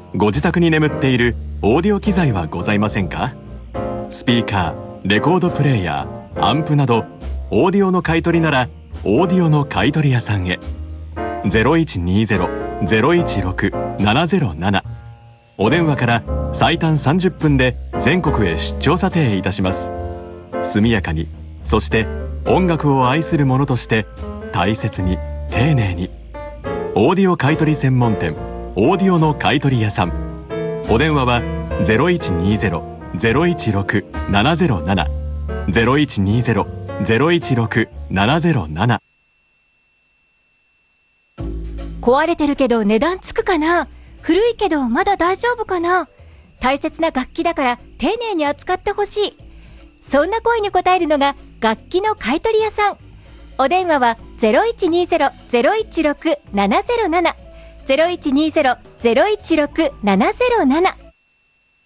ご自宅に眠っているオーディオ機材はございませんか？スピーカー、レコードプレーヤー、アンプなどオーディオの買い取りならオーディオの買い取り屋さんへ。 0120-016-707 お電話から最短30分で全国へ出張査定いたします。速やかに、そして音楽を愛する者として大切に丁寧に。オーディオ買い取り専門店オーディオの買い取り屋さん。お電話は 0120-016-707 0120-016-707。 壊れてるけど値段つくかな、古いけどまだ大丈夫かな、大切な楽器だから丁寧に扱ってほしい、そんな声に応えるのが楽器の買い取り屋さん。お電話は 0120-016-707 0120-016-707